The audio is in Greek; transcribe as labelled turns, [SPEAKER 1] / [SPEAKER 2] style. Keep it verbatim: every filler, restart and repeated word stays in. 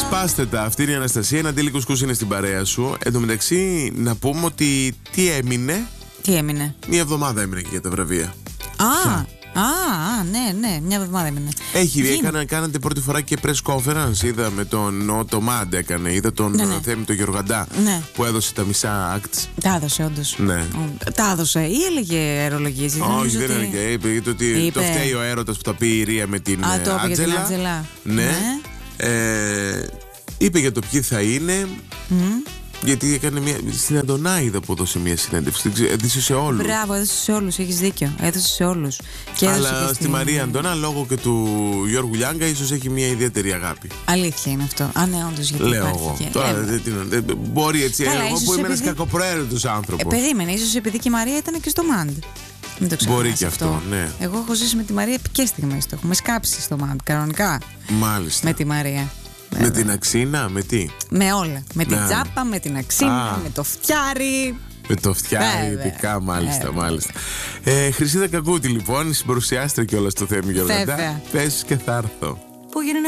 [SPEAKER 1] Σπάστε τα. Αυτή είναι η Αναστασία. Ένα αντίλικο κουσκούς είναι στην παρέα σου. Εν τω μεταξύ, να πούμε ότι τι έμεινε.
[SPEAKER 2] Τι έμεινε.
[SPEAKER 1] Μία εβδομάδα έμεινε και για τα βραβεία.
[SPEAKER 2] Α, α, ναι, ναι, μια εβδομάδα έμεινε.
[SPEAKER 1] Έχει, έκανα, κάνατε πρώτη φορά και press conference. Είδα με τον Νότο Μάντ έκανε. Είδα τον
[SPEAKER 2] ναι, ναι.
[SPEAKER 1] Θέμη τον Γεωργαντά, ναι, που έδωσε τα μισά acts.
[SPEAKER 2] Τα έδωσε, όντως.
[SPEAKER 1] Ναι.
[SPEAKER 2] Τα έδωσε ή έλεγε αερολογίες.
[SPEAKER 1] Όχι, δεν έλεγε. Είπε, είπε ότι είπε... το φταίει ο έρωτας που τα πει η Ρία με την
[SPEAKER 2] Α, το είπε για την Άτζελα.
[SPEAKER 1] Ναι. ναι. Ε, είπε για το ποιοι θα είναι. Mm. Γιατί έκανε μια. Στην Αντωνάιδα που έδωσε μια συνέντευξη. Έδωσε σε όλους.
[SPEAKER 2] Μπράβο, έδωσε σε όλους. Έχεις δίκιο. Έδωσε σε όλους. Και
[SPEAKER 1] αλλά
[SPEAKER 2] και
[SPEAKER 1] στη
[SPEAKER 2] στην...
[SPEAKER 1] Μαρία Αντώνα, λόγω και του Γιώργου Λιάγκα, ίσως έχει μια ιδιαίτερη αγάπη.
[SPEAKER 2] Αλήθεια είναι αυτό. Α, ναι, όντως. Γιατί
[SPEAKER 1] λέω εγώ. Και... Τώρα, δεν, δεν, μπορεί έτσι. Καλά, εγώ που είμαι επειδή... ένας κακοπροαίρετος άνθρωπος.
[SPEAKER 2] Ε, περίμενε, ίσως επειδή και η Μαρία ήταν και στο Μαντ.
[SPEAKER 1] Μπορεί και αυτό, αυτό, ναι.
[SPEAKER 2] Εγώ έχω ζήσει με τη Μαρία επικές στιγμές. Το έχουμε σκάψει στο Μαντ, κανονικά.
[SPEAKER 1] Μάλιστα.
[SPEAKER 2] Με τη Μαρία.
[SPEAKER 1] Με βέβαια. Την αξίνα, με τι?
[SPEAKER 2] Με όλα. Με την τσάπα, με την αξίνα, Α. με το φτιάρι.
[SPEAKER 1] Με το φτιάρι, ειδικά, μάλιστα, βέβαια. μάλιστα. Ε, Χρυσίδα Κακούτη, λοιπόν, συμπαρουσιάστρια κιόλας το Θέμη Γεωργαντά. Πες και θα έρθω.